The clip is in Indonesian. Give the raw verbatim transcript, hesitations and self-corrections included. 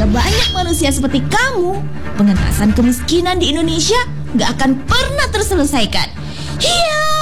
banyak manusia seperti kamu, pengentasan kemiskinan di Indonesia gak akan pernah terselesaikan. Hiya!